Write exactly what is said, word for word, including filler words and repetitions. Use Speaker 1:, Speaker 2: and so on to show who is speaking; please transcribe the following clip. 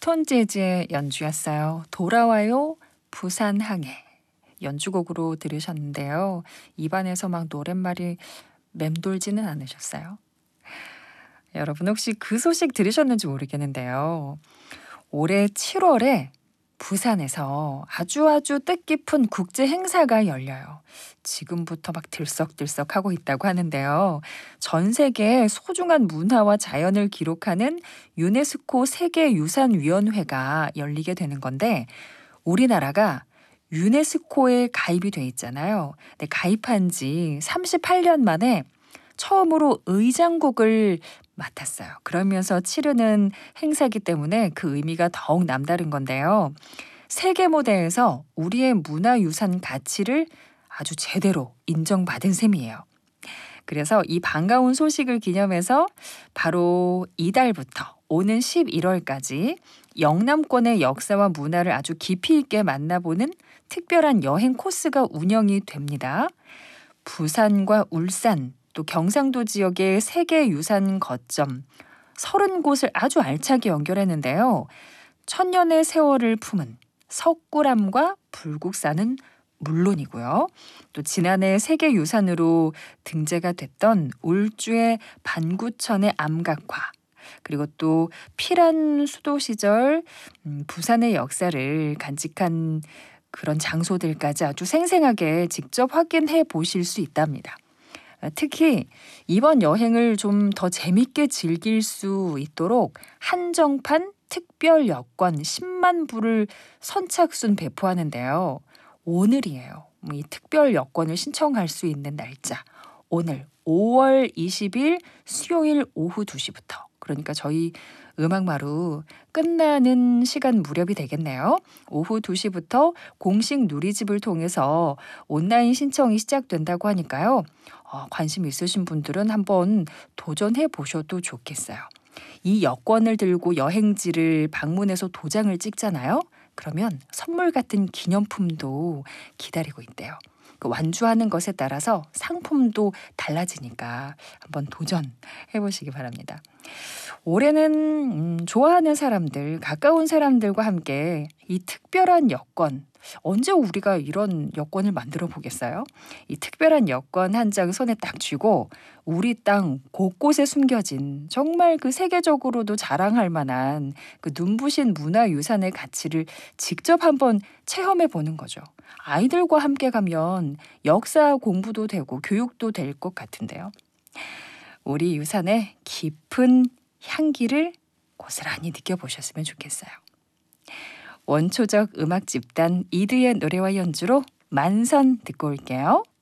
Speaker 1: 스톤 재즈의 연주였어요. 돌아와요 부산항에. 연주곡으로 들으셨는데요. 입안에서 막 노랫말이 맴돌지는 않으셨어요? 여러분 혹시 그 소식 들으셨는지 모르겠는데요. 올해 칠월에 부산에서 아주 아주 뜻깊은 국제 행사가 열려요. 지금부터 막 들썩들썩하고 있다고 하는데요. 전 세계의 소중한 문화와 자연을 기록하는 유네스코 세계유산위원회가 열리게 되는 건데 우리나라가 유네스코에 가입이 돼 있잖아요. 근데 가입한 지 삼십팔 년 만에 처음으로 의장국을 맡았어요. 그러면서 치르는 행사이기 때문에 그 의미가 더욱 남다른 건데요. 세계 무대에서 우리의 문화유산 가치를 아주 제대로 인정받은 셈이에요. 그래서 이 반가운 소식을 기념해서 바로 이달부터 오는 십일월까지 영남권의 역사와 문화를 아주 깊이 있게 만나보는 특별한 여행 코스가 운영이 됩니다. 부산과 울산, 또 경상도 지역의 세계유산 거점 서른 곳을 아주 알차게 연결했는데요. 천년의 세월을 품은 석굴암과 불국사는 물론이고요. 또 지난해 세계유산으로 등재가 됐던 울주의 반구천의 암각화, 그리고 또 피란 수도 시절 음, 부산의 역사를 간직한 그런 장소들까지 아주 생생하게 직접 확인해 보실 수 있답니다. 특히 이번 여행을 좀 더 재밌게 즐길 수 있도록 한정판 특별 여권 십만 부를 선착순 배포하는데요. 오늘이에요. 이 특별 여권을 신청할 수 있는 날짜. 오늘 오월 이십일 수요일 오후 두 시부터. 그러니까 저희 음악마루 끝나는 시간 무렵이 되겠네요. 오후 두 시부터 공식 누리집을 통해서 온라인 신청이 시작된다고 하니까요. 어, 관심 있으신 분들은 한번 도전해 보셔도 좋겠어요. 이 여권을 들고 여행지를 방문해서 도장을 찍잖아요. 그러면 선물 같은 기념품도 기다리고 있대요. 그 완주하는 것에 따라서 상품도 달라지니까 한번 도전해 보시기 바랍니다. 올해는 음, 좋아하는 사람들, 가까운 사람들과 함께 이 특별한 여권, 언제 우리가 이런 여권을 만들어 보겠어요? 이 특별한 여권 한 장 손에 딱 쥐고 우리 땅 곳곳에 숨겨진 정말 그 세계적으로도 자랑할 만한 그 눈부신 문화유산의 가치를 직접 한번 체험해 보는 거죠. 아이들과 함께 가면 역사 공부도 되고 교육도 될 것 같은데요. 우리 유산의 깊은 향기를 고스란히 느껴보셨으면 좋겠어요. 원초적 음악 집단 이드의 노래와 연주로 만선 듣고 올게요.